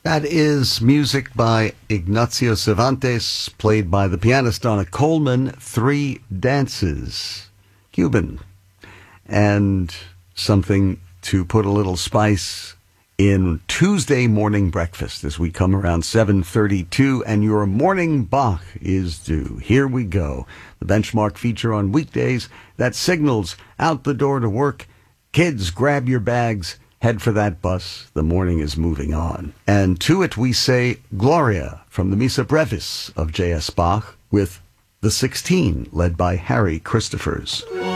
That is music by Ignacio Cervantes, played by the pianist Donna Coleman, Three Dances, Cuban, and something to put a little spice in Tuesday morning breakfast as we come around 7:32 and your morning Bach is due. Here we go. The Benchmark feature on weekdays that signals out the door to work. Kids, grab your bags. Head for that bus. The morning is moving on. And to it we say Gloria from the Missa Brevis of J.S. Bach with the 16 led by Harry Christophers.